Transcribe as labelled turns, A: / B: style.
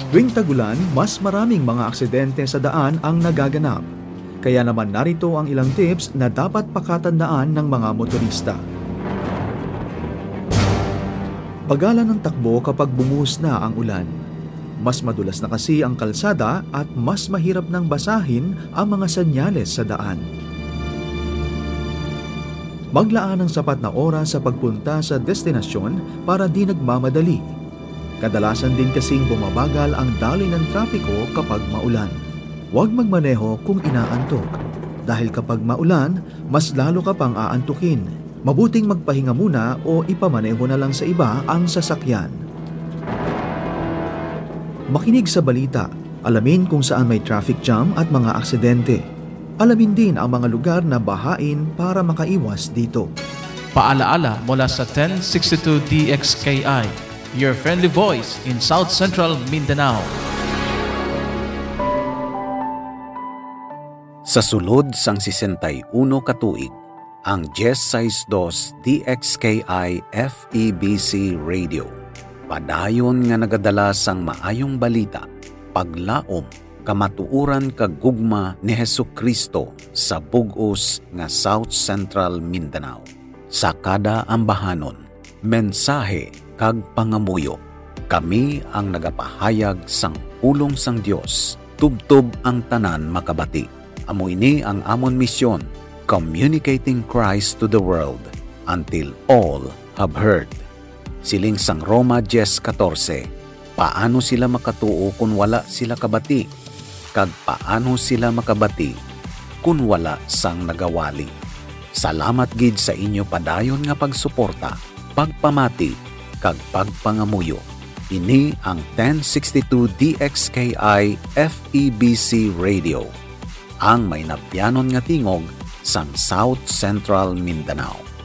A: Tuwing tagulan, mas maraming mga aksidente sa daan ang nagaganap. Kaya naman narito ang ilang tips na dapat pakatandaan ng mga motorista. Bagalan ng takbo kapag bumuhos na ang ulan. Mas madulas na kasi ang kalsada at mas mahirap nang basahin ang mga senyales sa daan. Maglaan ng sapat na oras sa pagpunta sa destinasyon para di nagmamadali. Kadalasan din kasing bumabagal ang daloy ng trapiko kapag maulan. Huwag magmaneho kung inaantok. Dahil kapag maulan, mas lalo ka pang aantukin. Mabuting magpahinga muna o ipamaneho na lang sa iba ang sasakyan. Makinig sa balita. Alamin kung saan may traffic jam at mga aksidente. Alamin din ang mga lugar na bahain para makaiwas dito.
B: Paalaala mula sa 1062 DXKI, your friendly voice in South Central Mindanao.
C: Sa sulod sang 61 katuig, ang 1062 DXKI FEBC Radio padayon nga nagadala sang maayong balita, paglaom, kamatuuran kag gugma ni Hesukristo sa bug-os nga South Central Mindanao. Sa kada ambahanon, mensahe kag pangamuyo, kami ang nagapahayag sang pulong sang Dios, tubtob ang tanan makabati. Amo ini ang amon misyon, communicating Christ to the world until all have heard. Siling sang Roma 10:14, paano sila makatuo kung wala sila kabati? Kag paano sila makabati kung wala sang nagawali? Salamat gid sa inyo padayon nga pagsuporta, pagpamati, kag pagpangamuyo. Ini ang 1062 DXKI FEBC Radio, ang may napyanon nga tingog sang South Central Mindanao.